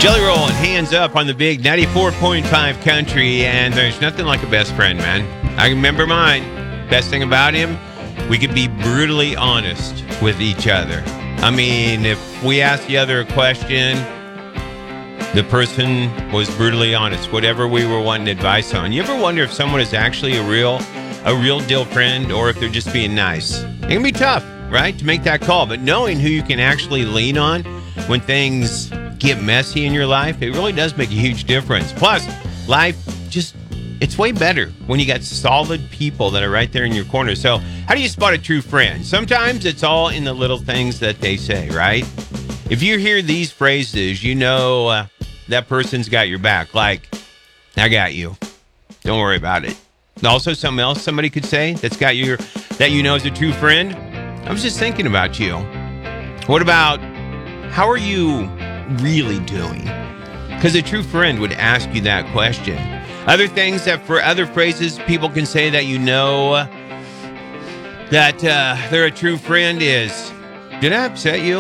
Jelly Roll and Hands Up on the big 94.5 Country, and there's nothing like a best friend, man. I remember mine. Best thing about him, we could be brutally honest with each other. I mean, if we asked the other a question, the person was brutally honest, whatever we were wanting advice on. You ever wonder if someone is actually a real deal friend, or if they're just being nice? It can be tough, right, to make that call, but knowing who you can actually lean on when things get messy in your life, it really does make a huge difference. Plus, life it's way better when you got solid people that are right there in your corner. So how do you spot a true friend? Sometimes it's all in the little things that they say, right? If you hear these phrases, you know that person's got your back. Like, I got you. Don't worry about it. Also, something else somebody could say that you know is a true friend. I was just thinking about you. What about, how are you really doing? Because a true friend would ask you that question. Other things that for other phrases people can say that you know that they're a true friend is, did I upset you?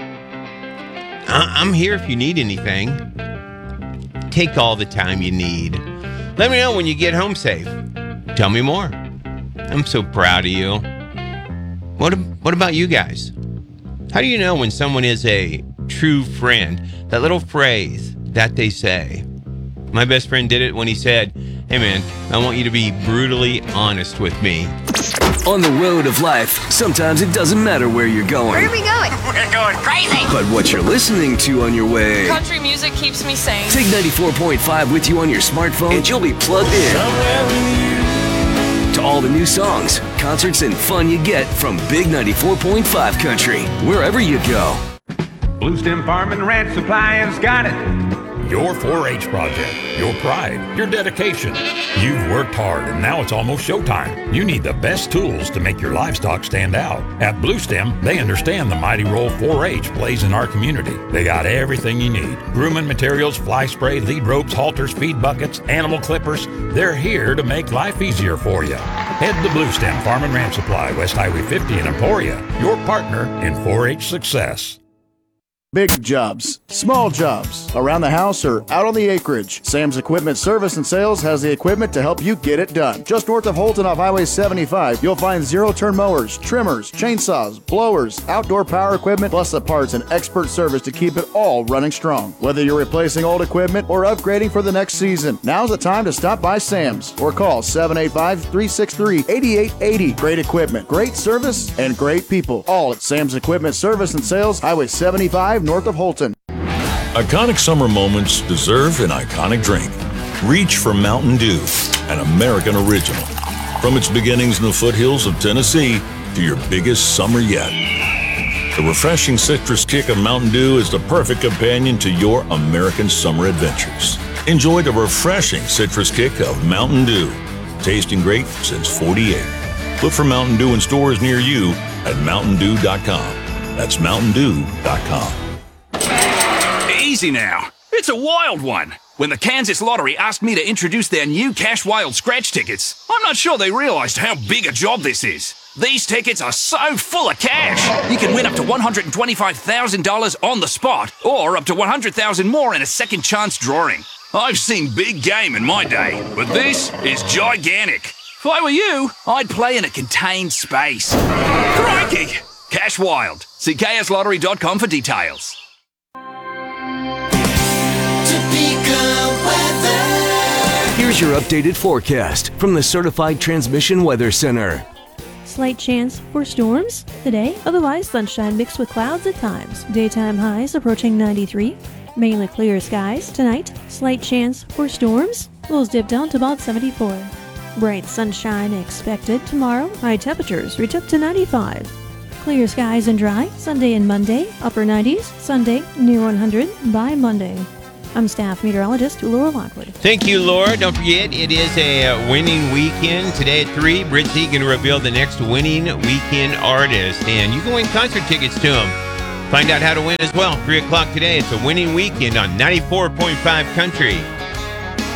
I'm here if you need anything. Take all the time you need. Let me know when you get home safe. Tell me more. I'm so proud of you. What about you guys? How do you know when someone is a true friend? That little phrase that they say. My best friend did it when he said, hey man, I want you to be brutally honest with me. On the road of life, sometimes it doesn't matter where you're going. Where are we going? We're going crazy. But what you're listening to on your way. Country music keeps me sane. Take 94.5 with you on your smartphone and you'll be plugged in to all the new songs, concerts, and fun you get from Big 94.5 Country, wherever you go. Blue Stem Farm and Ranch Supply has got it. Your 4-H project, your pride, your dedication. You've worked hard and now it's almost showtime. You need the best tools to make your livestock stand out. At Blue Stem, they understand the mighty role 4-H plays in our community. They got everything you need. Grooming materials, fly spray, lead ropes, halters, feed buckets, animal clippers. They're here to make life easier for you. Head to Blue Stem Farm and Ranch Supply, West Highway 50 in Emporia, your partner in 4-H success. Big jobs, small jobs, around the house or out on the acreage. Sam's Equipment Service and Sales has the equipment to help you get it done. Just north of Holton off Highway 75, you'll find zero-turn mowers, trimmers, chainsaws, blowers, outdoor power equipment, plus the parts and expert service to keep it all running strong. Whether you're replacing old equipment or upgrading for the next season, now's the time to stop by Sam's or call 785-363-8880. Great equipment, great service, and great people. All at Sam's Equipment Service and Sales, Highway 75, north of Holton. Iconic summer moments deserve an iconic drink. Reach for Mountain Dew, an American original. From its beginnings in the foothills of Tennessee to your biggest summer yet. The refreshing citrus kick of Mountain Dew is the perfect companion to your American summer adventures. Enjoy the refreshing citrus kick of Mountain Dew. Tasting great since '48. Look for Mountain Dew in stores near you at mountaindew.com. That's mountaindew.com. Easy now. It's a wild one. When the Kansas Lottery asked me to introduce their new Cash Wild scratch tickets, I'm not sure they realized how big a job this is. These tickets are so full of cash. You can win up to $125,000 on the spot, or up to $100,000 more in a second chance drawing. I've seen big game in my day, but this is gigantic. If I were you, I'd play in a contained space. Crikey! Cash Wild. See kslottery.com for details. Here's your updated forecast from the Certified Transmission Weather Center. Slight chance for storms today, otherwise sunshine mixed with clouds at times. Daytime highs approaching 93. Mainly clear skies tonight. Slight chance for storms. Lows dip down to about 74. Bright sunshine expected tomorrow. High temperatures reach up to 95. Clear skies and dry Sunday and Monday. Upper 90s. Sunday near 100 by Monday. I'm staff meteorologist Laura Lockwood. Thank you, Laura. Don't forget, it is a winning weekend. Today at 3, Britt's going to reveal the next winning weekend artist. And you can win concert tickets to him. Find out how to win as well. 3 o'clock today. It's a winning weekend on 94.5 Country.